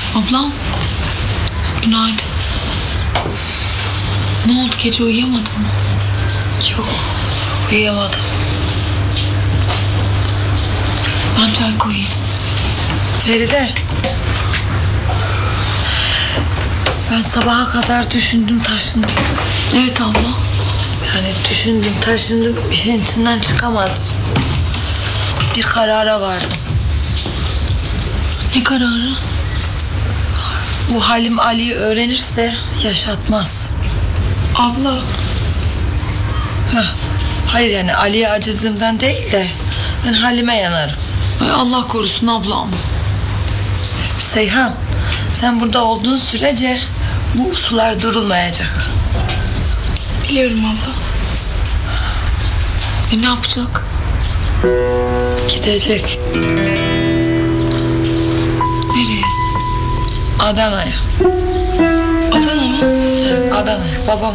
Ablam. Günaydın. Ne oldu, gece uyuyamadın mı? Yok, uyuyamadım. Ben çay koyayım. Feride. Ben sabaha kadar düşündüm taşındım. Evet abla. Yani düşündüm taşındım, bir şeyin içinden çıkamadım. Bir karara vardım. Ne kararı? Bu Halim Ali'yi öğrenirse yaşatmaz. Abla. Hayır yani Ali'ye acıdığımdan değil de ben Halim'e yanarım. Ay Allah korusun ablam. Seyhan, sen burada olduğun sürece bu sular durulmayacak. Biliyorum abla. Ne yapacak? Gidecek Nereye? Adana'ya. Adana mı? Adana'ya. Babam